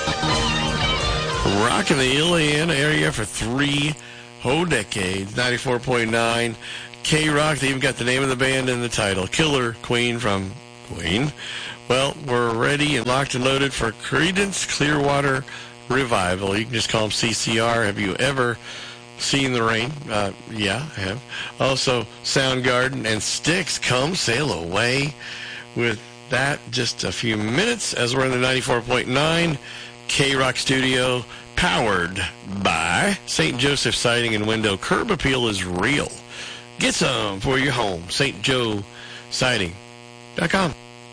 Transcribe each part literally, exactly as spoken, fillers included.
Rocking the Illiana area for three whole decades. ninety-four point nine K-Rock. They even got the name of the band in the title. Killer Queen from Queen. Well, we're ready and locked and loaded for Creedence Clearwater Revival. You can just call them C C R. Have you ever seen the rain? Uh, yeah, I have. Also, Soundgarden and Styx, Come Sail Away. With that, just a few minutes as we're in the ninety-four point nine K-Rock studio, powered by Saint Joseph Siding and Window. Curb appeal is real. Get some for your home. St Joe Siding dot com.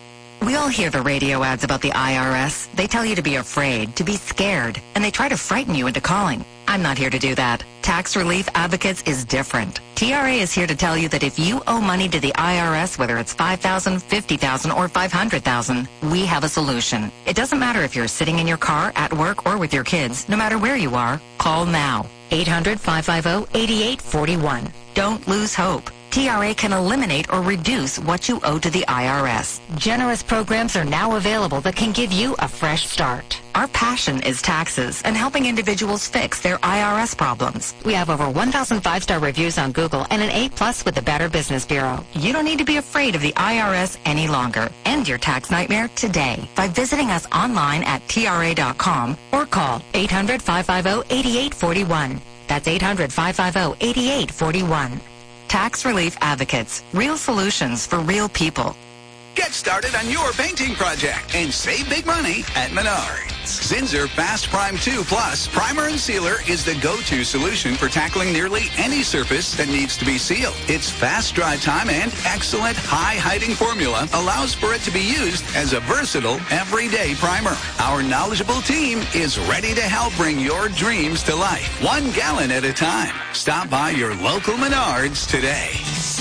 We all hear the radio ads about the I R S. They tell you to be afraid, to be scared, and they try to frighten you into calling. I'm not here to do that. Tax Relief Advocates is different. T R A is here to tell you that if you owe money to the I R S, whether it's five thousand dollars, fifty thousand dollars, or five hundred thousand dollars, we have a solution. It doesn't matter if you're sitting in your car, at work, or with your kids. No matter where you are, call now. eight hundred, five five zero, eight eight four one. Don't lose hope. T R A can eliminate or reduce what you owe to the I R S. Generous programs are now available that can give you a fresh start. Our passion is taxes and helping individuals fix their I R S problems. We have over one thousand five-star reviews on Google and an A plus with the Better Business Bureau. You don't need to be afraid of the I R S any longer. End your tax nightmare today by visiting us online at T R A dot com or call eight hundred, five five zero, eight eight four one. That's eight hundred, five five zero, eight eight four one. Tax Relief Advocates. Real solutions for real people. Get started on your painting project and save big money at Menards. Zinsser Fast Prime two Plus Primer and Sealer is the go-to solution for tackling nearly any surface that needs to be sealed. Its fast dry time and excellent high-hiding formula allows for it to be used as a versatile, everyday primer. Our knowledgeable team is ready to help bring your dreams to life, one gallon at a time. Stop by your local Menards today.